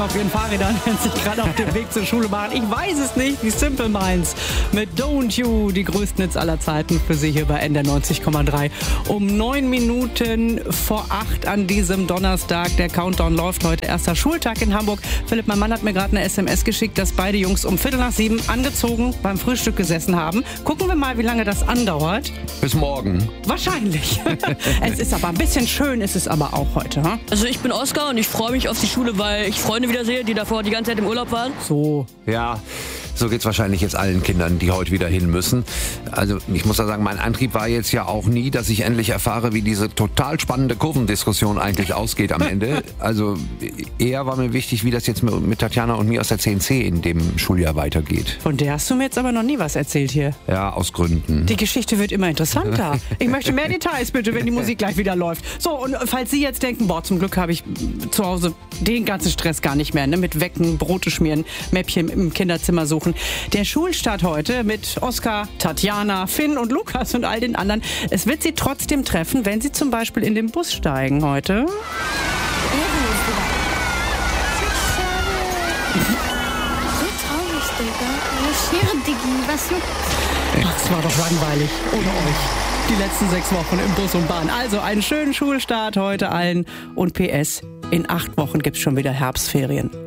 auf ihren Fahrrädern, wenn sie gerade auf dem Weg zur Schule machen. Ich weiß es nicht, die Simple Minds mit Don't You, die größten Hits aller Zeiten für Sie hier bei NDR 90,3. Um 9 Minuten vor 8 an diesem Donnerstag. Der Countdown läuft heute, erster Schultag in Hamburg. Philipp, mein Mann hat mir gerade eine SMS geschickt, dass beide Jungs um 6:45 angezogen beim Frühstück gesessen haben. Gucken wir mal, wie lange das andauert. Bis morgen. Wahrscheinlich. Es ist aber ein bisschen schön, ist es aber auch heute. Hm? Also ich bin Oskar und ich freue mich auf die Schule, weil ich Freunde wieder sehe, die davor die ganze Zeit im Urlaub waren. So. Ja, so geht's wahrscheinlich jetzt allen Kindern, die heute wieder hin müssen. Also ich muss da sagen, mein Antrieb war jetzt ja auch nie, dass ich endlich erfahre, wie diese total spannende Kurvendiskussion eigentlich ausgeht am Ende. Also eher war mir wichtig, wie das jetzt mit Tatjana und mir aus der 10C in dem Schuljahr weitergeht. Von der hast du mir jetzt aber noch nie was erzählt hier. Ja, aus Gründen. Die Geschichte wird immer interessanter. Ich möchte mehr Details bitte, wenn die Musik gleich wieder läuft. So, und falls Sie jetzt denken, boah, zum Glück habe ich zu Hause den ganzen Stress gar nicht mehr, ne? Mit Wecken, Brote schmieren, Mäppchen im Kinderzimmer suchen. Der Schulstart heute mit Oskar, Tatjana, Finn und Lukas und all den anderen. Es wird Sie trotzdem treffen, wenn Sie zum Beispiel in den Bus steigen heute. So traurig, Digga. Schere, Diggi, was juckt? Ach, es war doch langweilig ohne euch. Die letzten 6 Wochen im Bus und Bahn. Also einen schönen Schulstart heute allen. Und PS, in 8 Wochen gibt's schon wieder Herbstferien.